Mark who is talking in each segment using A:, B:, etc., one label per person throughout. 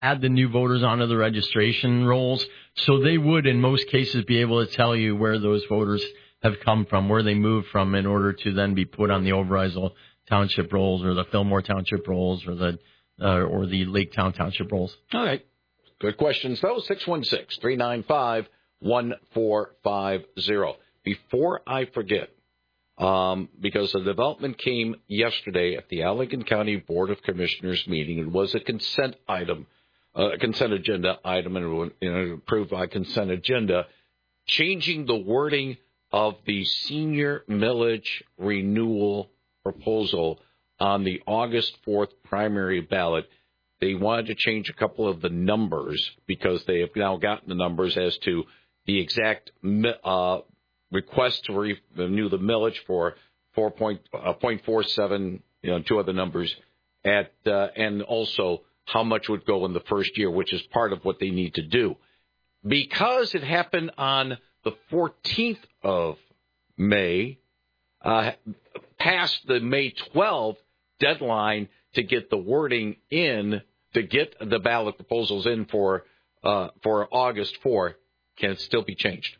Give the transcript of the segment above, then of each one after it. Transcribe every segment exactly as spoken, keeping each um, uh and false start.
A: add the new voters onto the registration rolls. So they would, in most cases, be able to tell you where those voters have come from, where they moved from, in order to then be put on the Overijssel Township rolls or the Fillmore Township rolls or the uh, or the Lake Town Township rolls.
B: All right. Good questions, though. six one six, three nine five, one four five zero. Before I forget, um, because the development came yesterday at the Allegan County Board of Commissioners meeting, it was a consent item, uh, a consent agenda item, and it was, you know, approved by consent agenda, changing the wording of the senior millage renewal proposal on the August fourth primary ballot. They wanted to change a couple of the numbers because they have now gotten the numbers as to the exact uh, request to re- renew the millage for four point four seven, you know, two other numbers, at uh, and also how much would go in the first year, which is part of what they need to do. Because it happened on the fourteenth of May, uh, past the May twelfth deadline to get the wording in, to get the ballot proposals in for uh, for August fourth, can it still be changed?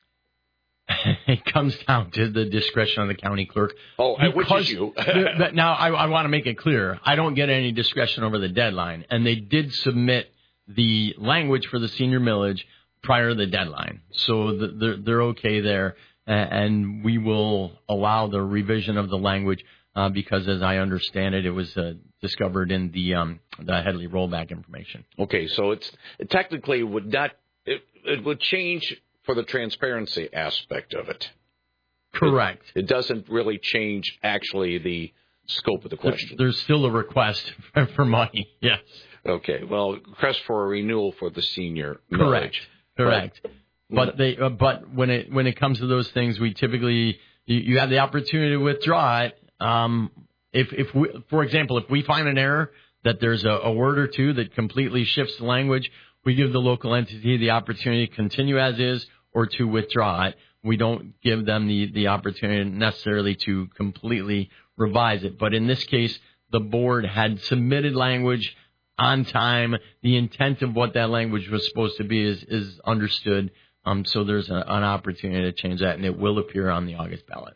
A: It comes down to the discretion of the county clerk.
B: Oh, which is you.
A: the, now, I, I want to make it clear. I don't get any discretion over the deadline, and they did submit the language for the senior millage prior to the deadline. So the, they're, they're okay there, and we will allow the revision of the language uh, because, as I understand it, it was uh, discovered in the um, the Headley rollback information.
B: Okay, so it's it technically would not it, it would change for the transparency aspect of it.
A: Correct.
B: It, it doesn't really change actually the scope of the question.
A: There's still a request for money. Yes.
B: Okay. Well, request for a renewal for the senior
A: Correct.
B: millage.
A: Correct. But, but they uh, but when it when it comes to those things, we typically you, you have the opportunity to withdraw it. Um, if if we, for example, if we find an error that there's a, a word or two that completely shifts the language, we give the local entity the opportunity to continue as is or to withdraw it. We don't give them the, the opportunity necessarily to completely revise it. But in this case, the board had submitted language on time. The intent of what that language was supposed to be is, is understood. Um, so there's a, an opportunity to change that, and it will appear on the August ballot.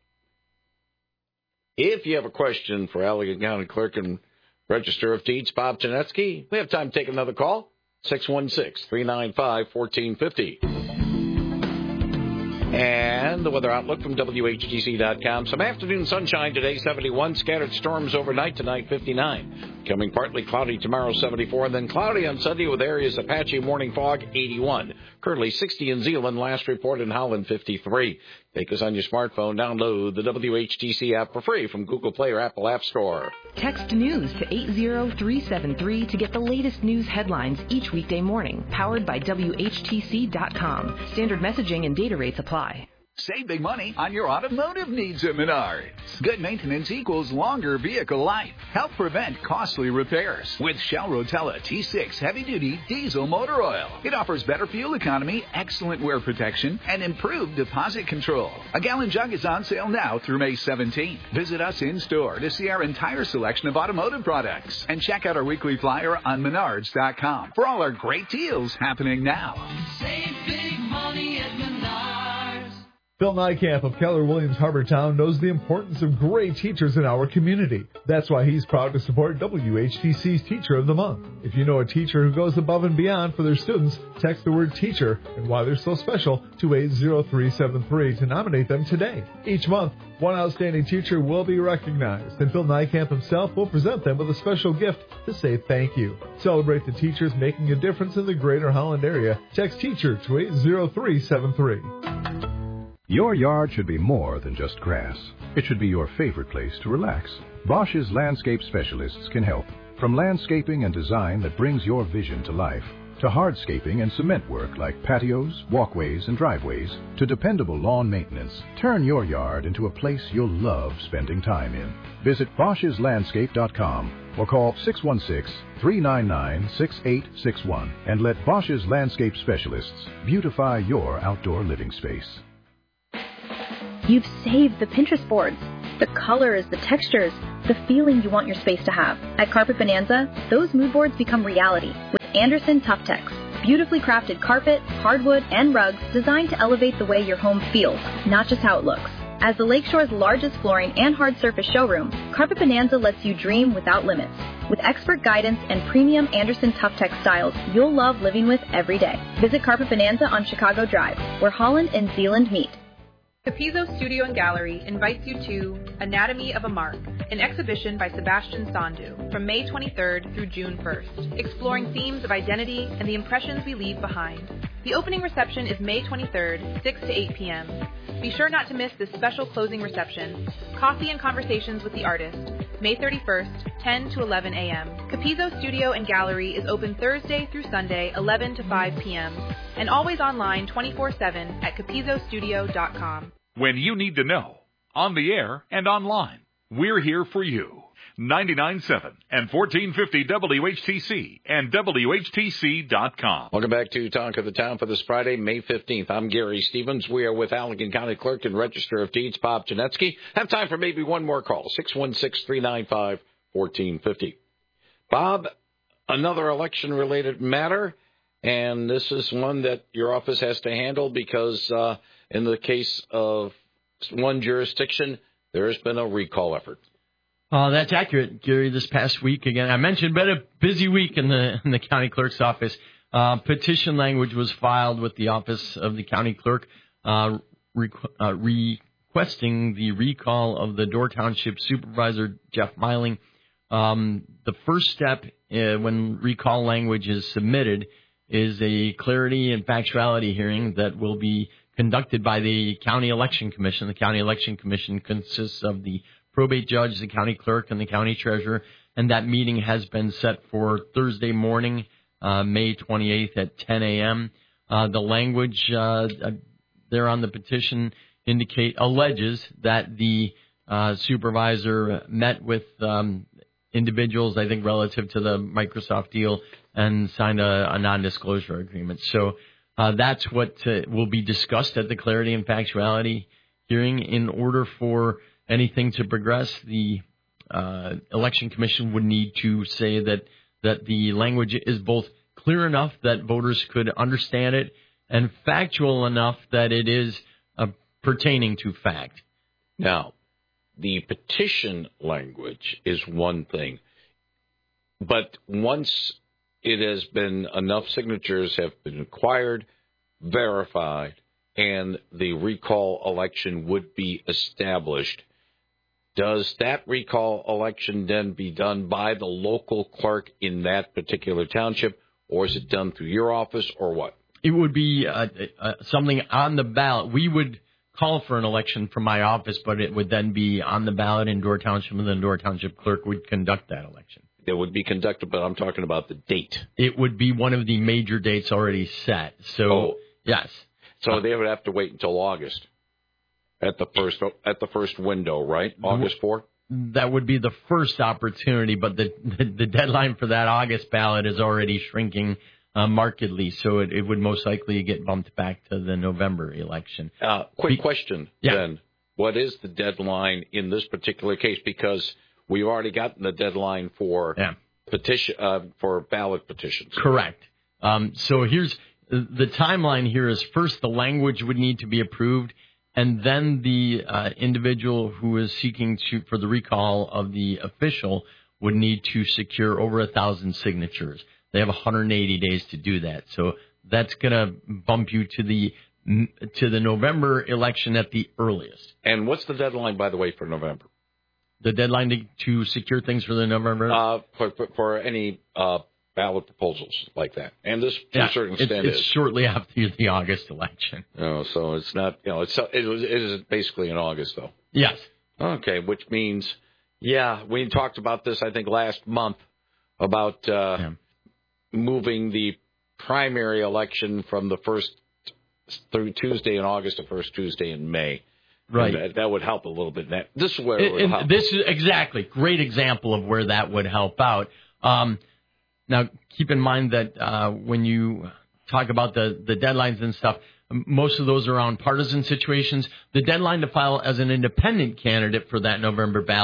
B: If you have a question for Allegan County Clerk and Register of Deeds, Bob Janetsky, we have time to take another call. six one six, three nine five, one four five zero. And the weather outlook from W H T C dot com. Some afternoon sunshine today, seventy-one. Scattered storms overnight tonight, fifty-nine. Becoming partly cloudy tomorrow, seventy-four. And then cloudy on Sunday with areas of patchy morning fog, eighty-one. Currently sixty in Zeeland. Last report in Holland, fifty-three. Take us on your smartphone. Download the W H T C app for free from Google Play or Apple App Store.
C: Text news to eight zero three seven three to get the latest news headlines each weekday morning. Powered by W H T C dot com. Standard messaging and data rates apply.
D: Save big money on your automotive needs at Menards. Good maintenance equals longer vehicle life. Help prevent costly repairs with Shell Rotella T six heavy-duty diesel motor oil. It offers better fuel economy, excellent wear protection, and improved deposit control. A gallon jug is on sale now through May seventeenth. Visit us in-store to see our entire selection of automotive products. And check out our weekly flyer on Menards dot com for all our great deals happening now.
E: Save big money at Menards.
F: Phil Nykamp of Keller Williams Harbortown knows the importance of great teachers in our community. That's why he's proud to support W H T C's Teacher of the Month. If you know a teacher who goes above and beyond for their students, text the word teacher and why they're so special to eight zero three seven three to nominate them today. Each month, one outstanding teacher will be recognized, and Phil Nykamp himself will present them with a special gift to say thank you. Celebrate the teachers making a difference in the greater Holland area. Text teacher to eight zero three seven three.
G: Your yard should be more than just grass. It should be your favorite place to relax. Bosch's landscape specialists can help. From landscaping and design that brings your vision to life, to hardscaping and cement work like patios, walkways, and driveways, to dependable lawn maintenance. Turn your yard into a place you'll love spending time in. Visit Bosch's Landscape dot com or call six one six, three nine nine, six eight six one and let Bosch's landscape specialists beautify your outdoor living space.
H: You've saved the Pinterest boards, the colors, the textures, the feeling you want your space to have. At Carpet Bonanza, those mood boards become reality with Anderson Tuftex. Beautifully crafted carpet, hardwood, and rugs designed to elevate the way your home feels, not just how it looks. As the Lakeshore's largest flooring and hard surface showroom, Carpet Bonanza lets you dream without limits. With expert guidance and premium Anderson Tuftex styles you'll love living with every day. Visit Carpet Bonanza on Chicago Drive, where Holland and Zeeland meet.
I: Capizzo Studio and Gallery invites you to Anatomy of a Mark, an exhibition by Sebastian Sandu from May twenty-third through June first, exploring themes of identity and the impressions we leave behind. The opening reception is May twenty-third, six to eight p.m. Be sure not to miss this special closing reception, Coffee and Conversations with the Artist, May thirty-first, ten to eleven a.m. Capizzo Studio and Gallery is open Thursday through Sunday, eleven to five p.m., and always online twenty-four seven at capizzo studio dot com.
J: When you need to know, on the air and online, we're here for you. ninety-nine point seven and fourteen fifty W H T C and W H T C dot com.
B: Welcome back to Talk of the Town for this Friday, May fifteenth. I'm Gary Stevens. We are with Allegan County Clerk and Register of Deeds, Bob Janetsky. Have time for maybe one more call, six one six, three nine five, one four five zero. Bob, another election-related matter, and this is one that your office has to handle because uh, in the case of one jurisdiction, there has been a recall effort.
A: Uh, that's accurate, Gary. This past week, again, I mentioned, been a busy week in the in the county clerk's office. Uh, petition language was filed with the office of the county clerk, uh, requ- uh, requesting the recall of the Door Township Supervisor Jeff Meiling. Um, the first step uh, when recall language is submitted is a clarity and factuality hearing that will be conducted by the County Election Commission. The County Election Commission consists of the probate judge, the county clerk, and the county treasurer, and that meeting has been set for Thursday morning, uh, May twenty-eighth at ten a.m. Uh, the language uh, there on the petition indicate alleges that the uh, supervisor met with um, individuals, I think, relative to the Microsoft deal and signed a, a non-disclosure agreement. So uh, that's what uh, will be discussed at the clarity and factuality hearing. In order for anything to progress, the uh, Election Commission would need to say that, that the language is both clear enough that voters could understand it and factual enough that it is uh, pertaining to fact.
B: Now, the petition language is one thing, but once it has been enough signatures have been acquired, verified, and the recall election would be established, does that recall election then be done by the local clerk in that particular township, or is it done through your office, or what?
A: It would be uh, uh, something on the ballot. We would call for an election from my office, but it would then be on the ballot in Door Township, and the Door Township clerk would conduct that election.
B: It would be conducted, but I'm talking about the date.
A: It would be one of the major dates already set. So,
B: oh.
A: yes.
B: So
A: uh,
B: they would have to wait until August at the first at the first window, right? August fourth?
A: That would be the first opportunity, but the, the, the deadline for that August ballot is already shrinking uh, markedly, so it, it would most likely get bumped back to the November election.
B: Uh, quick
A: Be-
B: question,
A: yeah.
B: then. What is the deadline in this particular case? Because we've already gotten the deadline for
A: yeah.
B: petition uh, for ballot petitions.
A: Correct. Um, so here's the timeline here is first the language would need to be approved, and then the uh, individual who is seeking to for the recall of the official would need to secure over a thousand signatures. They have one hundred eighty days to do that. So that's going to bump you to the to the November election at the earliest.
B: And what's the deadline, by the way, for November?
A: The deadline to, to secure things for the November?
B: Uh, for, for, for any uh, ballot proposals like that. And this, to
A: yeah,
B: a certain
A: it's,
B: extent,
A: it's
B: is.
A: shortly after the August election.
B: Oh, so it's not, you know, it's it, was, it is basically in August, though.
A: Yes.
B: Okay, which means, yeah, we talked about this, I think, last month about uh, yeah. moving the primary election from the first through Tuesday in August to first Tuesday in May.
A: Right.
B: That, that would help a little bit. That, this is where it would
A: and
B: help.
A: This is exactly great example of where that would help out. Um, now, keep in mind that uh, when you talk about the, the deadlines and stuff, most of those are on partisan situations. The deadline to file as an independent candidate for that November ballot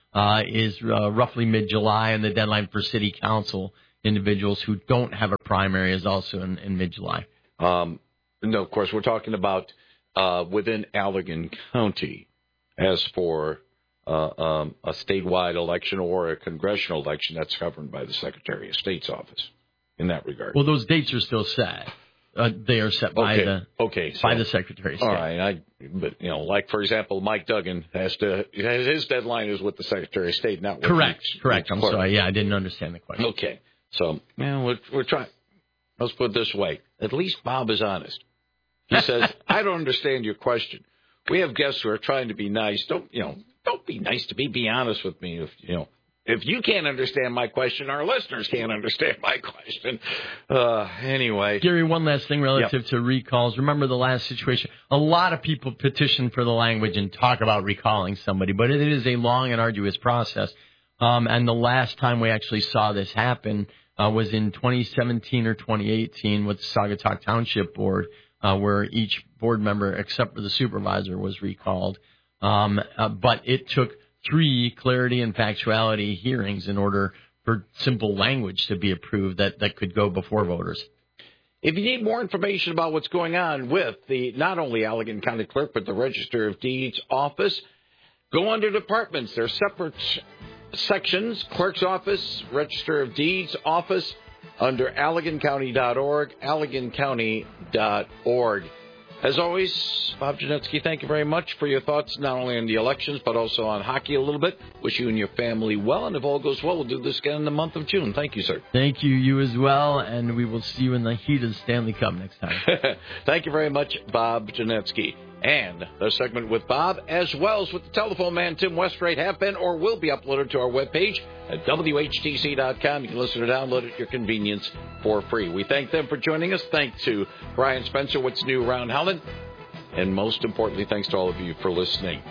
A: uh, is uh, roughly mid-July, and the deadline for city council individuals who don't have a primary is also in, in mid-July.
B: Um, no, of course, we're talking about uh, within Allegan County. As for uh, um, a statewide election or a congressional election, that's governed by the Secretary of State's office in that regard.
A: Well, those dates are still set. Uh, they are set by
B: okay.
A: the
B: okay, so,
A: by the Secretary of State.
B: All right, I, but you know, like for example, Mike Duggan has to his deadline is with the Secretary of State, not with
A: correct.
B: Each,
A: correct.
B: each
A: I'm
B: clerk.
A: sorry. Yeah, I didn't understand the question.
B: Okay, so man, we're, we're trying. Let's put it this way: at least Bob is honest. He says, "I don't understand your question." We have guests who are trying to be nice. Don't you know? Don't be nice to me. Be honest with me. If you know, if you can't understand my question, our listeners can't understand my question. Uh, anyway,
A: Gary, one last thing relative
B: yep.
A: to recalls. Remember the last situation? A lot of people petition for the language and talk about recalling somebody, but it is a long and arduous process. Um, and the last time we actually saw this happen uh, was in twenty seventeen or twenty eighteen with the Saugatuck Township Board, uh, where each board member, except for the supervisor, was recalled. Um, uh, but it took three clarity and factuality hearings in order for simple language to be approved that, that could go before voters.
B: If you need more information about what's going on with the not only Allegan County Clerk, but the Register of Deeds office, go under departments. There are separate sections, Clerk's Office, Register of Deeds office, under Allegan County dot org, Allegan County dot org. As always, Bob Janetsky, thank you very much for your thoughts, not only on the elections, but also on hockey a little bit. Wish you and your family well, and if all goes well, we'll do this again in the month of June. Thank you, sir.
A: Thank you, you as well, and we will see you in the heat of the Stanley Cup next time.
B: Thank you very much, Bob Janetsky. And the segment with Bob, as well as with the telephone man, Tim Westrate, have been or will be uploaded to our webpage at W H T C dot com. You can listen or download it at your convenience for free. We thank them for joining us. Thanks to Brian Spencer, What's New Around Helen. And most importantly, thanks to all of you for listening.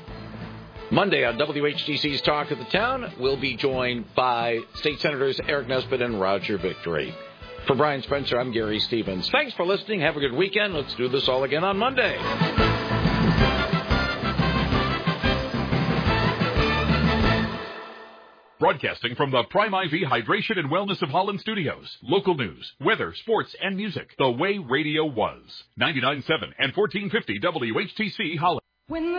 B: Monday on W H T C's Talk of the Town, we'll be joined by State Senators Eric Nesbitt and Roger Victory. For Brian Spencer, I'm Gary Stevens. Thanks for listening. Have a good weekend. Let's do this all again on Monday.
J: Broadcasting from the Prime I V Hydration and Wellness of Holland Studios. Local news, weather, sports, and music. The way radio was. ninety-nine point seven and fourteen fifty W H T C Holland. When